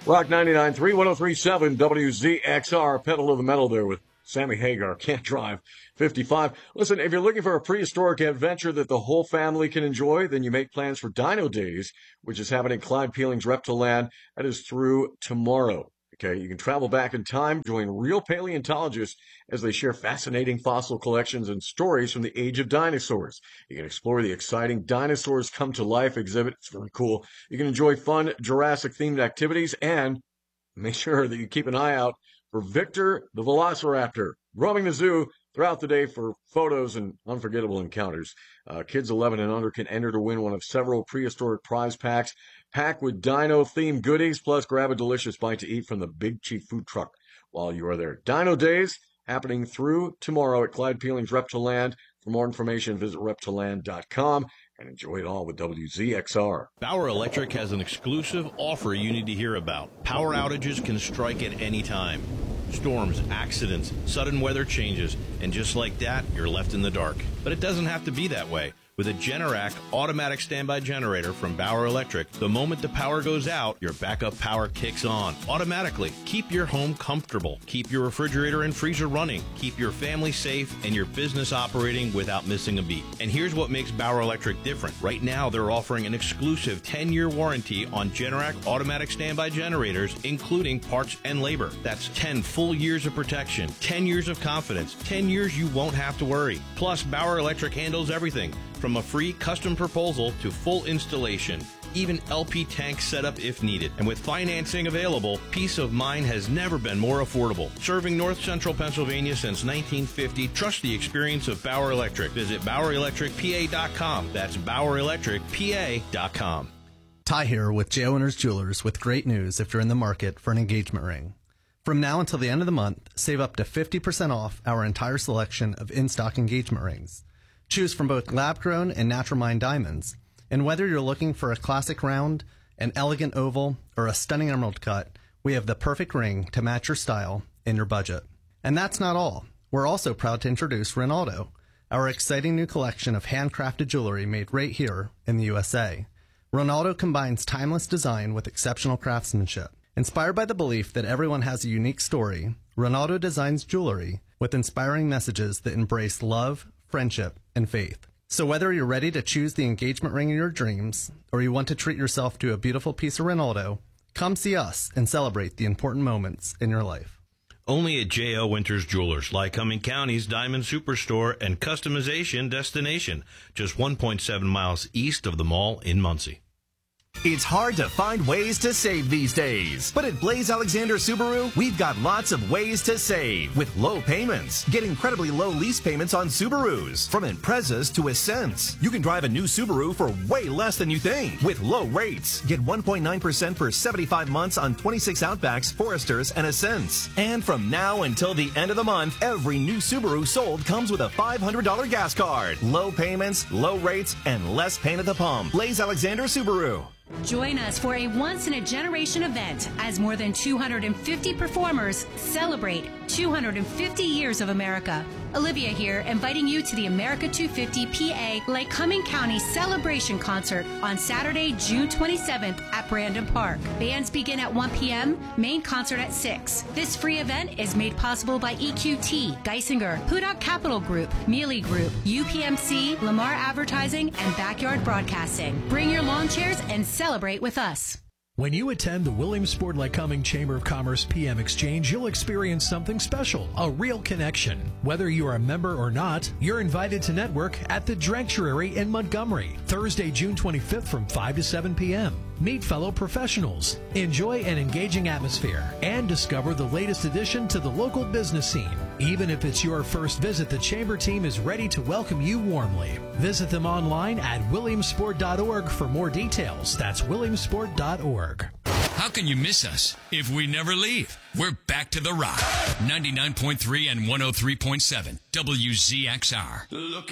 Rock 99.3, 103.7 WZXR. Pedal to the metal there with Sammy Hagar. Can't drive 55. Listen, if you're looking for a prehistoric adventure that the whole family can enjoy, then you make plans for Dino Days, which is happening at Clyde Peeling's Reptiland. That is through tomorrow. Okay, you can travel back in time, join real paleontologists as they share fascinating fossil collections and stories from the age of dinosaurs. You can explore the exciting Dinosaurs Come to Life exhibit. It's really cool. You can enjoy fun Jurassic-themed activities, and make sure that you keep an eye out for Victor the Velociraptor, roaming the zoo throughout the day for photos and unforgettable encounters. Kids 11 and under can enter to win one of several prehistoric prize packs packed with dino-themed goodies, plus grab a delicious bite to eat from the Big Chief food truck while you are there. Dino Days happening through tomorrow at Clyde Peeling's Reptiland. For more information, visit reptiland.com and enjoy it all with WZXR. Bauer Electric has an exclusive offer you need to hear about. Power outages can strike at any time. Storms, accidents, sudden weather changes, and just like that, you're left in the dark. But it doesn't have to be that way. With a Generac automatic standby generator from Bauer Electric, the moment the power goes out, your backup power kicks on automatically. Keep your home comfortable. Keep your refrigerator and freezer running. Keep your family safe and your business operating without missing a beat. And here's what makes Bauer Electric different. Right now, they're offering an exclusive 10-year warranty on Generac automatic standby generators, including parts and labor. That's 10 full years of protection, 10 years of confidence, 10 years you won't have to worry. Plus, Bauer Electric handles everything, from a free custom proposal to full installation, even LP tank setup if needed. And with financing available, peace of mind has never been more affordable. Serving North Central Pennsylvania since 1950, trust the experience of Bauer Electric. Visit BauerElectricPA.com. That's BauerElectricPA.com. Ty here with J. Owners Jewelers with great news if you're in the market for an engagement ring. From now until the end of the month, save up to 50% off our entire selection of in-stock engagement rings. Choose from both lab-grown and natural mined diamonds. And whether you're looking for a classic round, an elegant oval, or a stunning emerald cut, we have the perfect ring to match your style and your budget. And that's not all. We're also proud to introduce Ronaldo, our exciting new collection of handcrafted jewelry made right here in the USA. Ronaldo combines timeless design with exceptional craftsmanship. Inspired by the belief that everyone has a unique story, Ronaldo designs jewelry with inspiring messages that embrace love, friendship, and faith. So whether you're ready to choose the engagement ring of your dreams, or you want to treat yourself to a beautiful piece of Ronaldo, come see us and celebrate the important moments in your life. Only at J.O. Winters Jewelers, Lycoming County's Diamond Superstore and customization destination, just 1.7 miles east of the mall in Muncie. It's hard to find ways to save these days. But at Blaze Alexander Subaru, we've got lots of ways to save with low payments. Get incredibly low lease payments on Subarus, from Imprezas to Ascents. You can drive a new Subaru for way less than you think with low rates. Get 1.9% for 75 months on 26 Outbacks, Foresters, and Ascents. And from now until the end of the month, every new Subaru sold comes with a $500 gas card. Low payments, low rates, and less pain at the pump. Blaze Alexander Subaru. Join us for a once-in-a-generation event as more than 250 performers celebrate 250 years of America. Olivia here, inviting you to the America 250 PA Lycoming County Celebration Concert on Saturday, June 27th at Brandon Park. Bands begin at 1 p.m., main concert at 6. This free event is made possible by EQT, Geisinger, Hudak Capital Group, Mealy Group, UPMC, Lamar Advertising, and Backyard Broadcasting. Bring your lawn chairs and celebrate with us. When you attend the Williamsport Lycoming Chamber of Commerce PM Exchange, you'll experience something special, a real connection. Whether you are a member or not, you're invited to network at the Drectuary in Montgomery, Thursday, June 25th from 5 to 7 p.m. Meet fellow professionals, enjoy an engaging atmosphere, and discover the latest addition to the local business scene. Even if it's your first visit, the Chamber team is ready to welcome you warmly. Visit them online at williamsport.org for more details. That's williamsport.org. How can you miss us if we never leave? We're back to the rock. 99.3 and 103.7 WZXR. Look